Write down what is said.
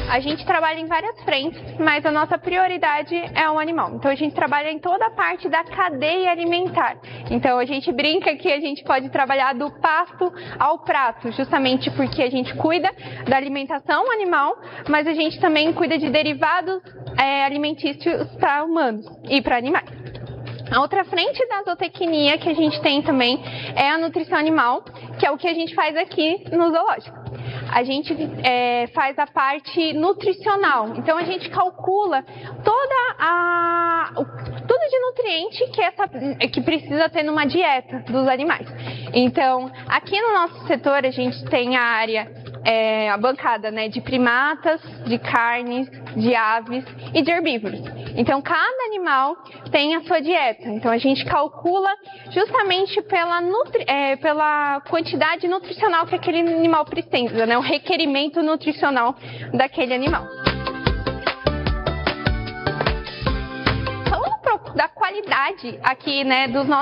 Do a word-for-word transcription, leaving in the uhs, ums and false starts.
A gente trabalha em várias frentes, mas a nossa prioridade é o animal. Então a gente trabalha em toda a parte da cadeia alimentar. Então a gente brinca que a gente pode trabalhar do pasto ao prato, justamente porque a gente cuida da alimentação animal, mas a gente também cuida de derivados é, alimentícios para humanos e para animais. A outra frente da zootecnia que a gente tem também é a nutrição animal, que é o que a gente faz aqui no zoológico. A gente é, faz a parte nutricional, então a gente calcula toda a, tudo de nutriente que, essa, que precisa ter numa dieta dos animais. Então, aqui no nosso setor a gente tem a área É, a bancada, né, de primatas, de carnes, de aves e de herbívoros. Então, cada animal tem a sua dieta. Então, a gente calcula justamente pela, nutri é, pela quantidade nutricional que aquele animal precisa, né, o requerimento nutricional daquele animal. Falando um pouco da qualidade aqui, né, dos nossos